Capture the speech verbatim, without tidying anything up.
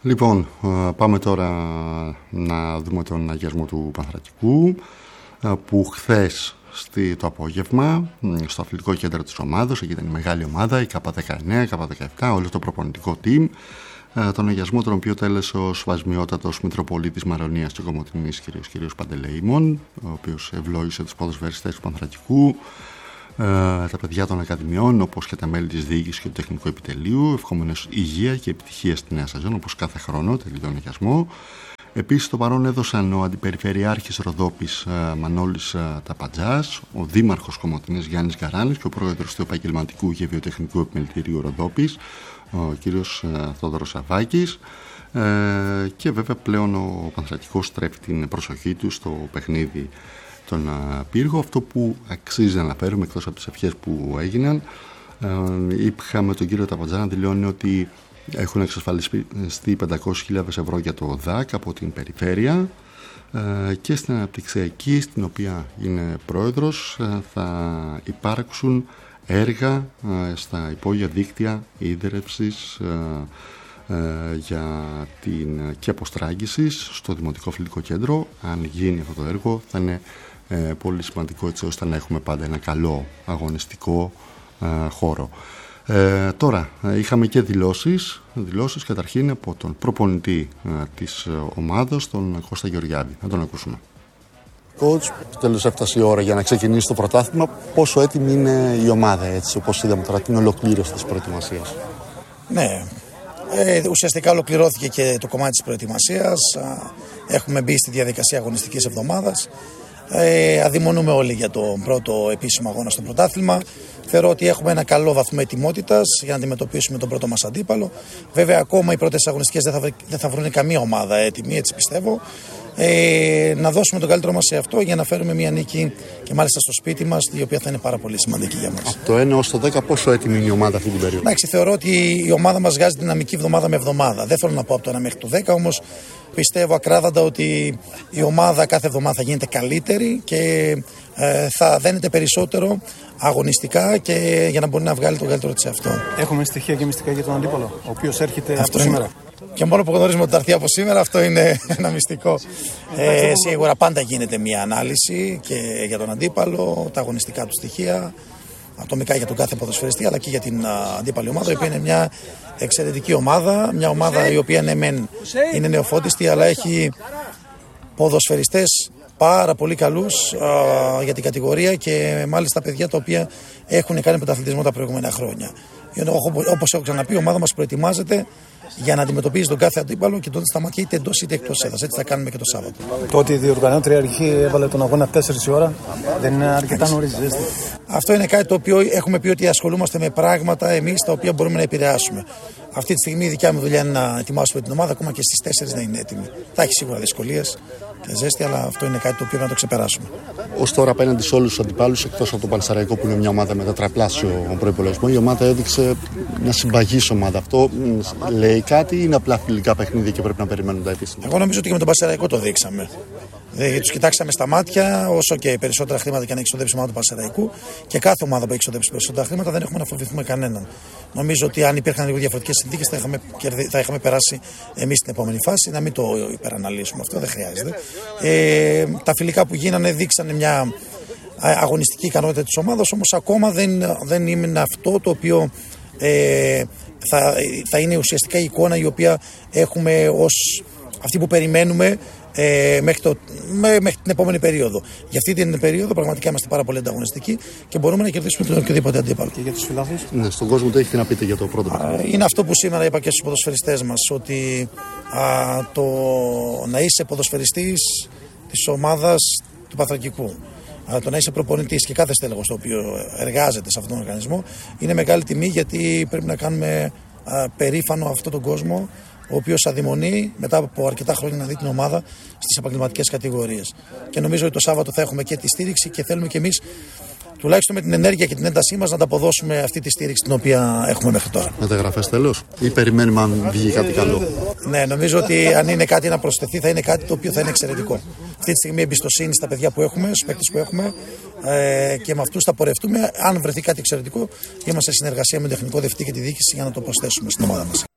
Λοιπόν, πάμε τώρα να δούμε τον αγιασμό του Πανθρακικού, που χθες το απόγευμα στο αθλητικό κέντρο της ομάδας, εκεί ήταν η μεγάλη ομάδα, η Κ δεκαεννέα, η Κ δεκαεπτά, όλο το προπονητικό team, τον αγιασμό τον οποίο τέλεσε ο Σβασμιότατος Μητροπολίτης Μαρονίας και Κομοτηνής κ. κ. Παντελεήμων, ο οποίος ευλόγησε τους ποδοσφαιριστές του Πανθρακικού, τα παιδιά των Ακαδημιών, όπως και τα μέλη της διοίκησης και του τεχνικού επιτελείου, ευχόμενος υγεία και επιτυχία στη νέα σεζόν, όπως κάθε χρόνο τελειώνει αγιασμό. Επίσης, το παρόν έδωσαν ο Αντιπεριφερειάρχης Ροδόπης Μανώλης Ταπατζάς, ο Δήμαρχος Κομοτηνής Γιάννης Γκαράνης και ο Πρόεδρος του Επαγγελματικού και Βιοτεχνικού Επιμελητηρίου Ροδόπης, ο κύριος Θόδωρος Σαββάκης. Και βέβαια πλέον ο Πανθρακικός στρέφει την προσοχή του στο παιχνίδι τον Πύργο. Αυτό που αξίζει να αναφέρουμε, εκτός από τις ευχές που έγιναν, είχαμε τον κύριο Ταπατζά να δηλώνει ότι έχουν εξασφαλιστεί πεντακόσιες χιλιάδες ευρώ για το ΔΑΚ από την περιφέρεια, και στην αναπτυξιακή, στην οποία είναι πρόεδρος, θα υπάρξουν έργα στα υπόγεια δίκτυα ίδρευσης για την και αποστράγγισης στο Δημοτικό Αθλητικό Κέντρο. Αν γίνει αυτό το έργο θα είναι ε, πολύ σημαντικό, έτσι ώστε να έχουμε πάντα ένα καλό αγωνιστικό ε, χώρο. Ε, τώρα είχαμε και δηλώσεις, δηλώσεις καταρχήν από τον προπονητή ε, της ομάδας, τον Κώστα Γεωργιάδη. Να τον ακούσουμε. Coach, τέλος έφτασε η ώρα για να ξεκινήσει το πρωτάθλημα. Πόσο έτοιμη είναι η ομάδα, έτσι όπως είδαμε τώρα την ολοκλήρωση της προετοιμασίας? Ναι, ε, ουσιαστικά ολοκληρώθηκε και το κομμάτι της προετοιμασίας. Έχουμε μπει στη διαδικασία αγωνιστικής εβδομάδας. Ε, αδειμονούμε όλοι για τον πρώτο επίσημο αγώνα στο πρωτάθλημα. Θεωρώ ότι έχουμε ένα καλό βαθμό ετοιμότητας για να αντιμετωπίσουμε τον πρώτο μας αντίπαλο. Βέβαια, ακόμα οι πρώτες αγωνιστικές δεν θα, βρει, δεν θα βρουν καμία ομάδα έτοιμη, έτσι πιστεύω. Ε, να δώσουμε τον καλύτερο μας σε αυτό για να φέρουμε μια νίκη και μάλιστα στο σπίτι μας, η οποία θα είναι πάρα πολύ σημαντική για μας. Από το ένα ως το δέκα, πόσο έτοιμη είναι η ομάδα αυτή την περίοδο? Εντάξει, θεωρώ ότι η ομάδα μας βγάζει δυναμική εβδομάδα με εβδομάδα. Δεν θέλω να πω από το ένα μέχρι το δέκα, όμως πιστεύω ακράδαντα ότι η ομάδα κάθε εβδομάδα θα γίνεται καλύτερη και ε, θα δένεται περισσότερο αγωνιστικά και για να μπορεί να βγάλει τον καλύτερο της αυτό. Έχουμε στοιχεία και μυστικά για τον αντίπαλο, ο οποίος έρχεται αυτό από σήμερα. Και μόνο που γνωρίζουμε ότι θα έρθει από σήμερα, αυτό είναι ένα μυστικό. Ε, σίγουρα πάντα γίνεται μια ανάλυση και για τον αντίπαλο, τα αγωνιστικά του στοιχεία, ατομικά για τον κάθε ποδοσφαιριστή, αλλά και για την αντίπαλη ομάδα, η οποία είναι μια εξαιρετική ομάδα. Μια ομάδα η οποία ναι, μεν, είναι νεοφώτιστη, αλλά έχει ποδοσφαιριστές πάρα πολύ καλούς α, για την κατηγορία και μάλιστα παιδιά τα οποία έχουν κάνει πρωταθλητισμό τα προηγούμενα χρόνια. Όπως έχω ξαναπεί, η ομάδα μας προετοιμάζεται για να αντιμετωπίζει τον κάθε αντίπαλο και τότε σταματάει είτε εντός είτε εκτός έδρας. Έτσι θα κάνουμε και το Σάββατο. Το ότι η διοργανώτρια αρχή έβαλε τον αγώνα τέσσερις η ώρα δεν είναι αρκετά νωρίς? Αυτό είναι κάτι το οποίο έχουμε πει ότι ασχολούμαστε με πράγματα εμείς τα οποία μπορούμε να επηρεάσουμε. Αυτή τη στιγμή η δικιά μου δουλειά είναι να ετοιμάσουμε την ομάδα ακόμα και στις τέσσερις να είναι έτοιμη. Θα έχει σίγουρα δυσκολίες και ζέστη, αλλά αυτό είναι κάτι το οποίο να το ξεπεράσουμε. Ως τώρα, απέναντι σε όλους τους αντιπάλους, εκτός από τον Πανσεραϊκό που είναι μια ομάδα με τετραπλάσιο προϋπολογισμό, η ομάδα έδειξε μια συμπαγής ομάδα. Αυτό λέει κάτι ή είναι απλά φιλικά παιχνίδια και πρέπει να περιμένουν τα επίσημα? Εγώ νομίζω ότι και με τον Πανσεραϊκό το δείξαμε. Δηλαδή, τους κοιτάξαμε στα μάτια, όσο και περισσότερα χρήματα και αν έχει ξοδέψει ομάδα του Πανσεραϊκού, και κάθε ομάδα που έχει ξοδέψει περισσότερα χρήματα δεν έχουμε να φοβηθούμε κανέναν. Νομίζω ότι αν υπήρχαν λίγο διαφορετικές συνθήκες θα είχαμε, θα είχαμε περάσει εμείς στην επόμενη φάση. Να μην το υπεραναλύσουμε αυτό, δεν χρειάζεται. Ε, τα φιλικά που γίνανε δείξανε μια αγωνιστική ικανότητα της ομάδας, όμως ακόμα δεν, δεν είναι αυτό το οποίο ε, θα, θα είναι ουσιαστικά η εικόνα η οποία έχουμε ως αυτή που περιμένουμε Ε, μέχρι, το, με, μέχρι την επόμενη περίοδο. Για αυτή την περίοδο πραγματικά είμαστε πάρα πολύ ανταγωνιστικοί και μπορούμε να κερδίσουμε τον οποιοδήποτε αντίπαλο. Και για τους φιλάθλους? Ναι, στον κόσμο τι έχετε να πείτε για το πρώτο παιχνίδι? Είναι αυτό που σήμερα είπα και στους ποδοσφαιριστές μας, ότι α, το να είσαι ποδοσφαιριστής της ομάδας του Πανθρακικού, α, το να είσαι προπονητής και κάθε στέλεχος το οποίο εργάζεται σε αυτόν τον οργανισμό είναι μεγάλη τιμή, γιατί πρέπει να κάνουμε α, περήφανο αυτόν τον κόσμο ο οποίος αδειμονεί μετά από αρκετά χρόνια να δει την ομάδα στις επαγγελματικές κατηγορίες. Και νομίζω ότι το Σάββατο θα έχουμε και τη στήριξη και θέλουμε και εμείς, τουλάχιστον με την ενέργεια και την έντασή μας, να τα αποδώσουμε αυτή τη στήριξη την οποία έχουμε μέχρι τώρα. Μεταγραφές τέλος ή περιμένουμε αν βγει κάτι καλό? Ναι, νομίζω ότι αν είναι κάτι να προσθεθεί θα είναι κάτι το οποίο θα είναι εξαιρετικό. Αυτή τη στιγμή εμπιστοσύνη στα παιδιά που έχουμε, στους παίκτες που έχουμε ε, και με αυτούς θα πορευτούμε. Αν βρεθεί κάτι εξαιρετικό, είμαστε σε συνεργασία με τον τεχνικό διευθυντή και τη διοίκηση για να το προσθέσουμε στην ομάδα μας.